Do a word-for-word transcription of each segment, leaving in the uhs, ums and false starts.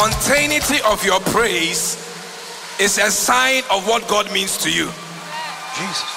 Spontaneity of your praise is a sign of what God means to you. Jesus.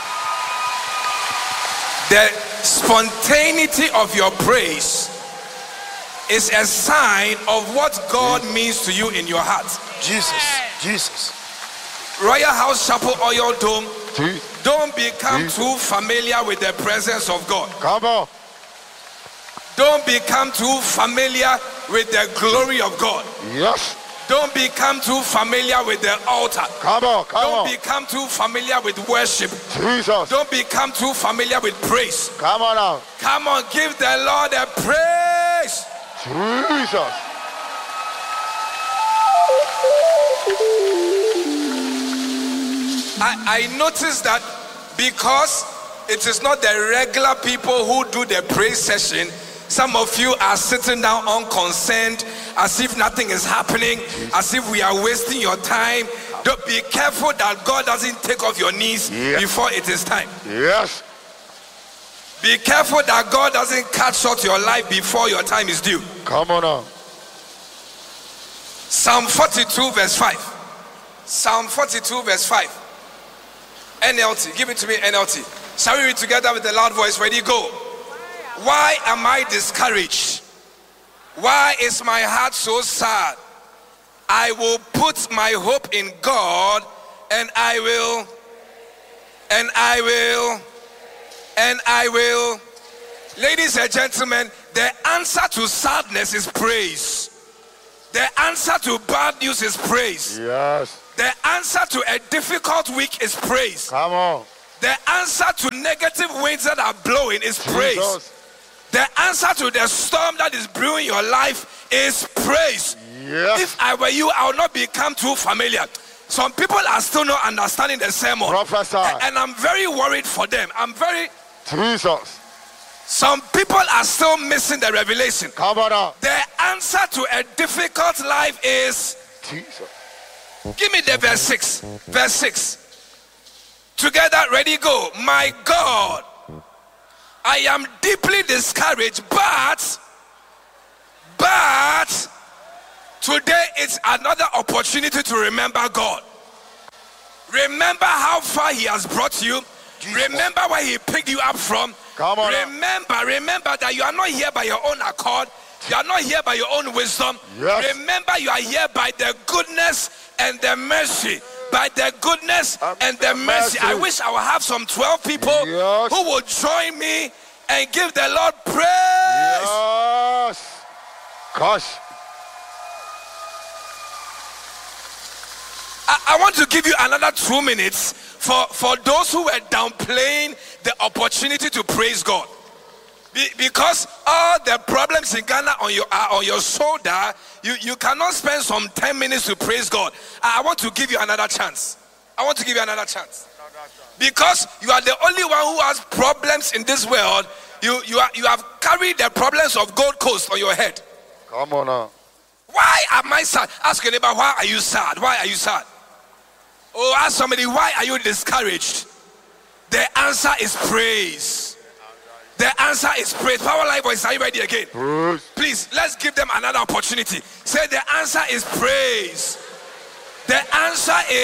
The spontaneity of your praise is a sign of what God means to you in your heart. Jesus. Jesus. Royal House Chapel Oil Dome. Jesus. Don't become Jesus. too familiar with the presence of God. Come on. Don't become too familiar with the glory of God. Yes. Don't become too familiar with the altar. Come on. Come Don't on. become too familiar with worship. Jesus. Don't become too familiar with praise. Come on now. Come on, give the Lord a praise. Jesus. I, I noticed that because it is not the regular people who do the praise session, some of you are sitting down unconcerned, as if nothing is happening, as if we are wasting your time. Don't be careful that God doesn't take off your knees Yes. before it is time. Yes. Be careful that God doesn't cut short your life before your time is due. Come on now. Psalm forty-two verse five. Psalm forty-two verse five. N L T. Give it to me, N L T. Shall we read together with a loud voice? Ready, go. Why am I discouraged? Why is my heart so sad? I will put my hope in God, and I will, and I will, and I will. Ladies and gentlemen, the answer to sadness is praise. The answer to bad news is praise. Yes. The answer to a difficult week is praise. Come on. The answer to negative winds that are blowing is praise. Jesus. The answer to the storm that is brewing your life is praise. Yes. If I were you, I would not become too familiar. Some people are still not understanding the sermon. Prophesy. A- And I'm very worried for them. I'm very... Jesus. Some people are still missing the revelation. Come on now. The answer to a difficult life is... Jesus. Give me the verse six. Verse six. Together, ready, go. My God, I am deeply discouraged, but, but, today it's another opportunity to remember God. Remember how far He has brought you. Jesus. Remember where He picked you up from. Come on. Remember, remember that you are not here by your own accord. You are not here by your own wisdom. Yes. Remember, you are here by the goodness and the mercy. By the goodness And and the the mercy. I mercy. wish I would have some twelve people Yes. who will join me and give the Lord praise. Yes. Gosh. I, I want to give you another two minutes for, for those who were downplaying the opportunity to praise God. Be, because all the problems in Ghana on your are on your shoulder, you, you cannot spend some ten minutes to praise God. I, I want to give you another chance. I want to give you another chance. Because you are the only one who has problems in this world. You, you, are, you have carried the problems of Gold Coast on your head. Come on now. Why am I sad? Ask your neighbor, why are you sad? Why are you sad? Oh, ask somebody, why are you discouraged? The answer is praise. The answer is praise. Power Life Voice, are you ready again? Praise. Please, let's give them another opportunity. Say the answer is praise. The answer is